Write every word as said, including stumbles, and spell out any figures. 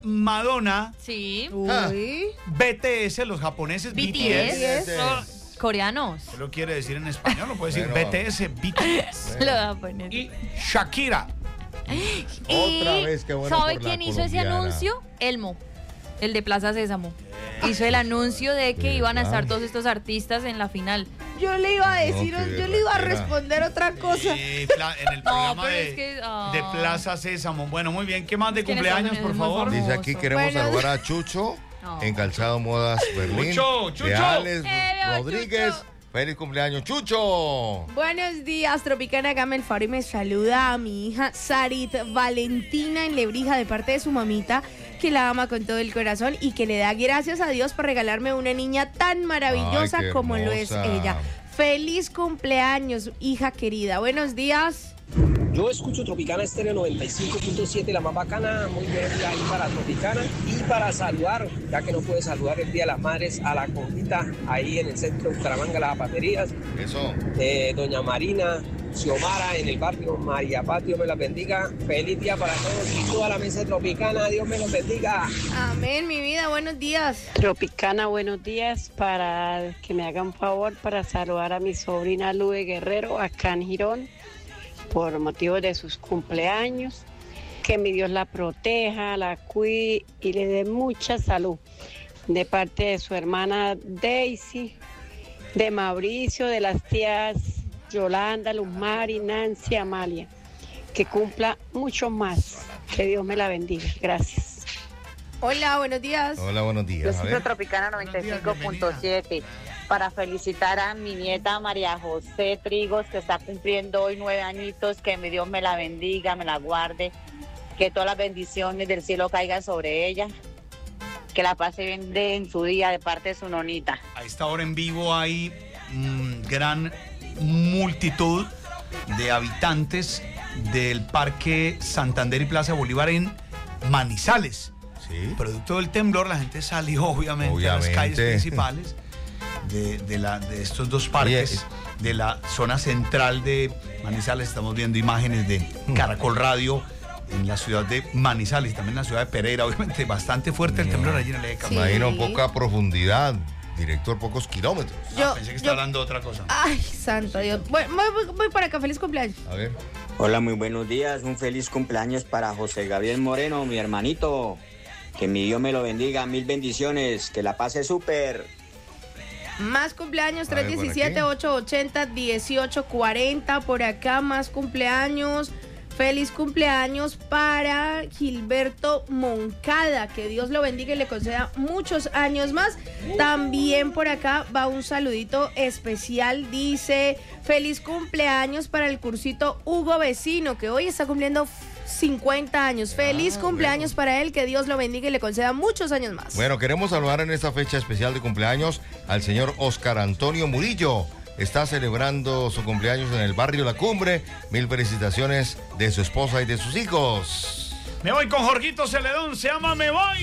Madonna, Sí. Uy. B T S, los japoneses, B B T T S. S. Oh, coreanos. ¿Qué lo quiere decir en español? Lo puede decir Bueno. B T S, B T S. Lo va a poner. Y Shakira. Otra Y, vez, qué bueno ¿sabe por la quién hizo ese colombiana. anuncio? Elmo, el de Plaza Sésamo. Hizo el anuncio de que ¿Verdad? iban a estar todos estos artistas en la final. Yo le iba a decir, No, qué yo le iba a berraquera. responder otra cosa. Eh, pla- en el programa pero de, es que, ah. de Plaza Sésamo. Bueno, muy bien. ¿Qué más de Es que en cumpleaños, Estados por Unidos es muy favor? famoso. Dice aquí, queremos Bueno. saludar a Chucho No. en Calzado Modas Berlín. Chucho, Chucho. De Alex Eh, veo, Rodríguez. Chucho. Feliz cumpleaños, Chucho. Buenos días, Tropicana. Hágame el favor y me saluda a mi hija Sarit Valentina en Lebrija de parte de su mamita, que la ama con todo el corazón y que le da gracias a Dios por regalarme una niña tan maravillosa Ay, qué como lo es hermosa. ella. Feliz cumpleaños, hija querida. Buenos días. Yo escucho Tropicana Estéreo noventa y cinco punto siete, la más bacana. Muy bien día ahí para Tropicana. Y para saludar, ya que no puede saludar el Día de las Madres, a la conjita ahí en el centro de Bucaramanga, las zapaterías, Eso. eh, doña Marina, Xiomara en el barrio María Paz, Dios me la bendiga. Feliz día para todos y toda la mesa de Tropicana, Dios me los bendiga. Amén, mi vida. Buenos días. Tropicana, buenos días. Para que me hagan favor para saludar a mi sobrina Lube Guerrero acá en Girón por motivo de sus cumpleaños. Que mi Dios la proteja, la cuide y le dé mucha salud. De parte de su hermana Daisy, de Mauricio, de las tías Yolanda, Luzmari, Nancy, Amalia. Que cumpla mucho más. Que Dios me la bendiga. Gracias. Hola, buenos días. Hola, buenos Yo días. A soy ver. Tropicana noventa y cinco punto siete para felicitar a mi nieta María José Trigos, que está cumpliendo hoy nueve añitos, que mi Dios me la bendiga, me la guarde, que todas las bendiciones del cielo caigan sobre ella, que la pase bien de, en su día de parte de su nonita. A esta hora en vivo hay mm, gran multitud de habitantes del Parque Santander y Plaza Bolívar en Manizales. Sí. Producto del temblor, la gente salió obviamente, Obviamente. a las calles principales de, de, la, de estos dos parques, Oye, de la zona central de Manizales. Estamos viendo imágenes de Caracol Radio en la ciudad de Manizales y también en la ciudad de Pereira. Obviamente bastante fuerte el temblor allí en el eje Sí. Imagino poca profundidad, director, pocos kilómetros. Yo, Pensé que yo- estaba hablando de otra cosa. Ay, santo Dios. Voy, voy, voy- voy para acá. Feliz cumpleaños. A ver. Hola, muy buenos días. Un feliz cumpleaños para José Gabriel Moreno, mi hermanito. Que mi Dios me lo bendiga. Mil bendiciones. Que la pase súper. Más cumpleaños, A ver, tres por diecisiete, aquí. ocho ochenta, dieciocho cuarenta. Por acá, más cumpleaños. Feliz cumpleaños para Gilberto Moncada. Que Dios lo bendiga y le conceda muchos años más. También por acá va un saludito especial. Dice, feliz cumpleaños para el cursito Hugo Vecino, que hoy está cumpliendo cincuenta años. Feliz Ah, cumpleaños para él. Que Dios lo bendiga y le conceda muchos años más. Bueno, queremos saludar en esta fecha especial de cumpleaños al señor Oscar Antonio Murillo. Está celebrando su cumpleaños en el barrio La Cumbre. Mil felicitaciones de su esposa y de sus hijos. Me voy con Jorgito Celedón, se llama Me Voy.